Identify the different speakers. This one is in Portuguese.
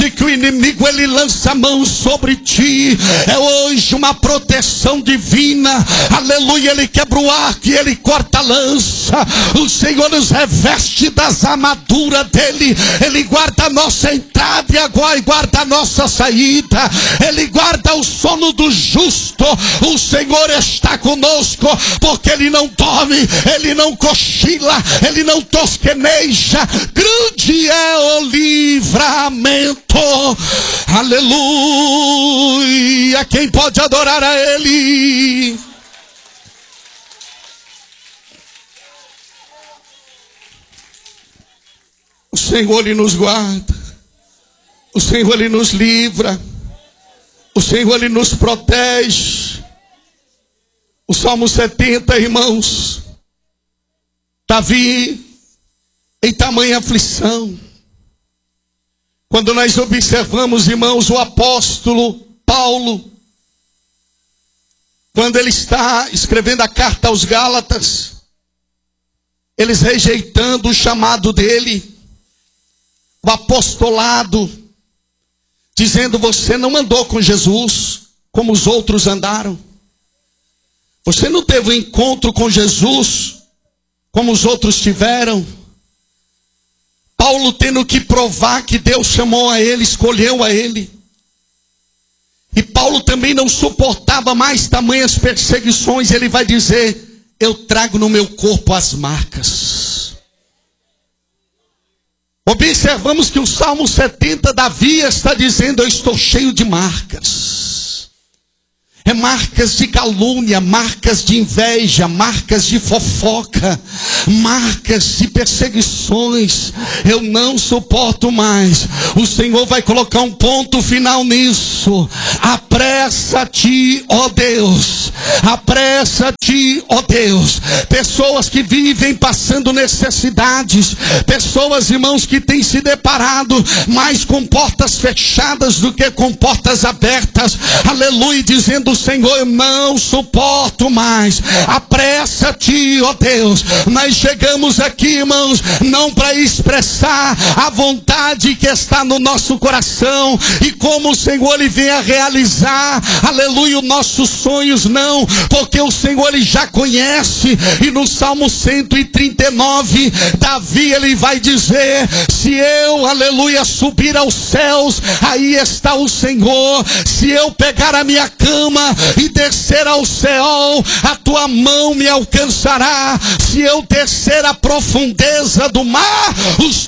Speaker 1: hoje que o inimigo ele lança a mão sobre ti. É hoje uma proteção divina. Aleluia, ele quebra o arco e ele corta a lança. O Senhor nos reveste das armaduras dele. Ele guarda a nossa entrada e guarda a nossa saída. Ele guarda o sono do justo. O Senhor está conosco, porque ele não dorme, ele não cochila, ele não tosqueneja. Grande é o livramento. Aleluia. Quem pode adorar a ele? O Senhor ele nos guarda, o Senhor ele nos livra, o Senhor ele nos protege. O Salmo 70, irmãos, Davi em tamanha aflição. Quando nós observamos, irmãos, o apóstolo Paulo, quando ele está escrevendo a carta aos Gálatas, eles rejeitando o chamado dele, o apostolado, dizendo: você não andou com Jesus como os outros andaram. Você não teve um encontro com Jesus como os outros tiveram. Paulo tendo que provar que Deus chamou a ele, escolheu a ele. E Paulo também não suportava mais tamanhas perseguições. Ele vai dizer: eu trago no meu corpo as marcas. Observamos que o Salmo 70, Davi está dizendo: eu estou cheio de marcas. É marcas de calúnia, marcas de inveja, marcas de fofoca, marcas de perseguições. Eu não suporto mais. O Senhor vai colocar um ponto final nisso. Apressa-te, ó Deus. Apressa-te, ó Deus. Pessoas que vivem passando necessidades, pessoas, irmãos, que têm se deparado mais com portas fechadas do que com portas abertas. Aleluia, dizendo: Senhor, eu não suporto mais. Apressa-te, ó Deus. Nós chegamos aqui, irmãos, não para expressar a vontade que está no nosso coração e como o Senhor ele vem a realizar, aleluia, os nossos sonhos, não, porque o Senhor ele já conhece. E no Salmo 139, Davi ele vai dizer: se eu, aleluia, subir aos céus, aí está o Senhor. Se eu pegar a minha cama e descer ao céu, a tua mão me alcançará. Se eu descer a profundeza do mar, os